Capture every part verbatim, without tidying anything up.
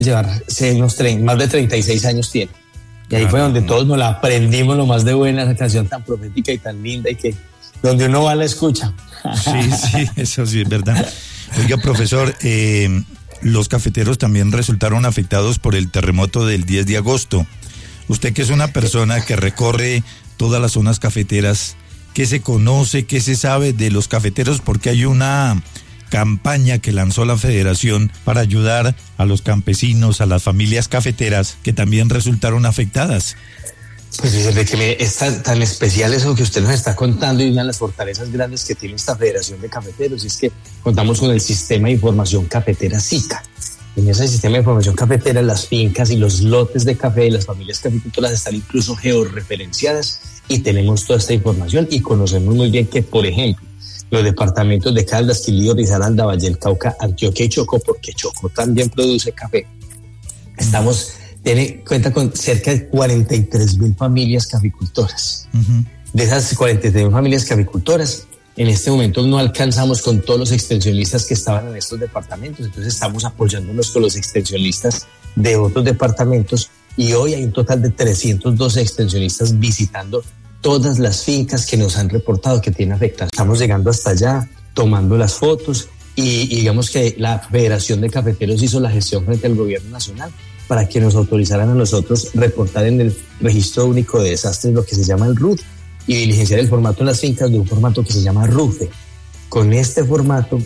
llevar unos treinta, más de treinta y seis años tiene. Y ahí fue donde todos nos la aprendimos lo más de buena, esa canción tan profética y tan linda y que donde uno va la escucha. Sí, sí, eso sí es verdad. Oiga, profesor, eh, los cafeteros también resultaron afectados por el terremoto del diez de agosto. Usted que es una persona que recorre todas las zonas cafeteras, ¿qué se conoce, qué se sabe de los cafeteros? Porque hay una campaña que lanzó la Federación para ayudar a los campesinos, a las familias cafeteras que también resultaron afectadas. Pues desde que me, es tan, tan especial eso que usted nos está contando, y una de las fortalezas grandes que tiene esta Federación de Cafeteros es que contamos con el Sistema de Información Cafetera SICA. En ese Sistema de Información Cafetera, las fincas y los lotes de café de las familias caficultoras están incluso georreferenciadas y tenemos toda esta información y conocemos muy bien que, por ejemplo, los departamentos de Caldas, Quindío, Risaralda, Valle del Cauca, Antioquia y Chocó, porque Chocó también produce café. Estamos, tiene cuenta con cerca de cuarenta y tres mil familias caficultoras. Uh-huh. De esas cuarenta y tres mil familias caficultoras, en este momento no alcanzamos con todos los extensionistas que estaban en estos departamentos, entonces estamos apoyándonos con los extensionistas de otros departamentos y hoy hay un total de trescientos doce extensionistas visitando todas las fincas que nos han reportado que tienen afectadas. Estamos llegando hasta allá, tomando las fotos y, y digamos que la Federación de Cafeteros hizo la gestión frente al gobierno nacional para que nos autorizaran a nosotros reportar en el Registro Único de Desastres lo que se llama el R U D y diligenciar el formato en las fincas de un formato que se llama RUFE. Con este formato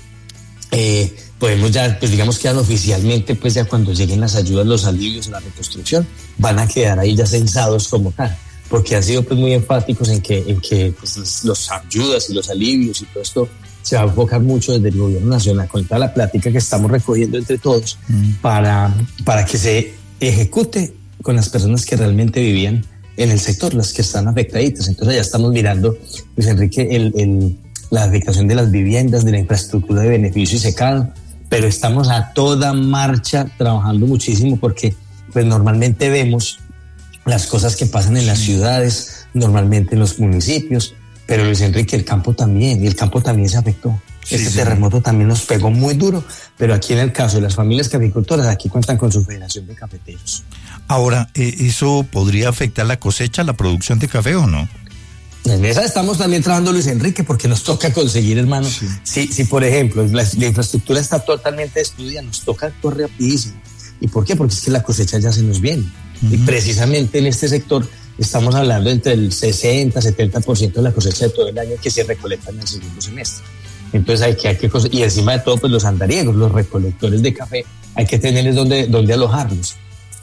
eh, podemos ya, pues digamos que ya oficialmente, pues ya cuando lleguen las ayudas, los alivios, la reconstrucción, van a quedar ahí ya censados como tal, porque han sido pues muy enfáticos en que, en que pues, los, los ayudas y los alivios y todo esto se va a enfocar mucho desde el gobierno nacional con toda la plática que estamos recogiendo entre todos mm. para, para que se ejecute con las personas que realmente vivían en el sector, las que están afectaditas. Entonces ya estamos mirando, Luis Enrique, el, el, la afectación de las viviendas, de la infraestructura de beneficio y secado, pero estamos a toda marcha trabajando muchísimo porque pues normalmente vemos las cosas que pasan en las ciudades, normalmente en los municipios, pero Luis Enrique, el campo también, y el campo también se afectó. Sí, este sí. terremoto también nos pegó muy duro, pero aquí en el caso de las familias caficultoras, aquí cuentan con su Federación de Cafeteros. Ahora, ¿eso podría afectar la cosecha, la producción de café o no? En esa estamos también trabajando, Luis Enrique, porque nos toca conseguir, hermano. Sí. Si, si por ejemplo, la, la infraestructura está totalmente destruida, nos toca actuar rapidísimo. ¿Y por qué? Porque es que la cosecha ya se nos viene. Uh-huh. Y precisamente en este sector estamos hablando entre el sesenta, setenta por ciento de la cosecha de todo el año que se recolecta en el segundo semestre. Entonces hay que, hay que y encima de todo, pues los andariegos, los recolectores de café, hay que tenerles donde, donde alojarlos.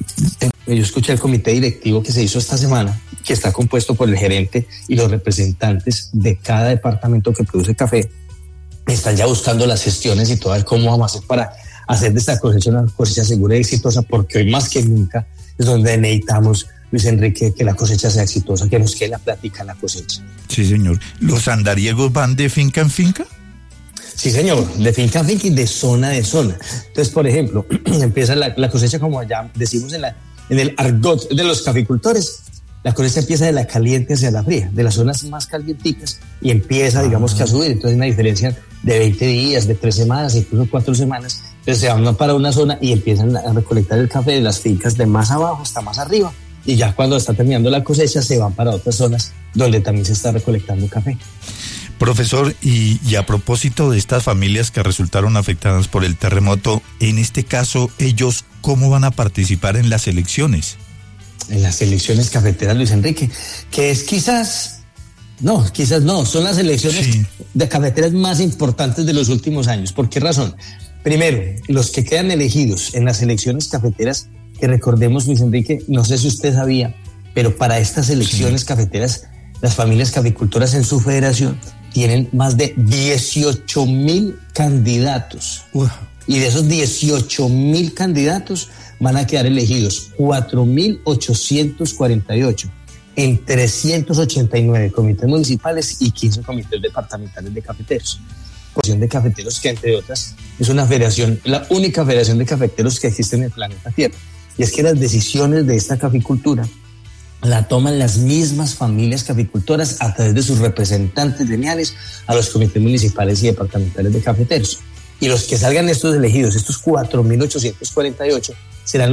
Yo escuché el comité directivo que se hizo esta semana, que está compuesto por el gerente y los representantes de cada departamento que produce café. Están ya buscando las gestiones y todo, cómo vamos a hacer para hacer de esta cosecha una cosecha segura y exitosa, porque hoy más que nunca es donde necesitamos, Luis Enrique, que la cosecha sea exitosa, que nos quede la plática en la cosecha. Sí, señor. ¿Los andariegos van de finca en finca? Sí, señor, de finca a finca y de zona de zona. Entonces, por ejemplo, empieza la, la cosecha, como allá decimos en, la, en el argot de los caficultores, la cosecha empieza de la caliente hacia la fría, de las zonas más calienticas, y empieza, ah. digamos que a subir. Entonces hay una diferencia de veinte días, de tres semanas, incluso cuatro semanas. Entonces se van para una zona y empiezan a recolectar el café de las fincas de más abajo hasta más arriba. Y ya cuando está terminando la cosecha se van para otras zonas donde también se está recolectando café. Profesor, y, y a propósito de estas familias que resultaron afectadas por el terremoto, en este caso, ¿ellos cómo van a participar en las elecciones? En las elecciones cafeteras, Luis Enrique, que es quizás, no, quizás no, son las elecciones sí. de cafeteras más importantes de los últimos años. ¿Por qué razón? Primero, los que quedan elegidos en las elecciones cafeteras, que recordemos, Luis Enrique, no sé si usted sabía, pero para estas elecciones sí. cafeteras, las familias caficultoras en su federación tienen más de dieciocho mil candidatos. Uh. Y de esos dieciocho mil candidatos van a quedar elegidos cuatro mil ochocientos cuarenta y ocho en trescientos ochenta y nueve comités municipales y quince comités departamentales de cafeteros. Federación de Cafeteros, que entre otras es una federación, la única federación de cafeteros que existe en el planeta Tierra. Y es que las decisiones de esta caficultura la toman las mismas familias caficultoras a través de sus representantes gremiales a los comités municipales y departamentales de cafeteros. y los que salgan estos elegidos, estos cuatro mil ochocientos cuarenta y ocho, serán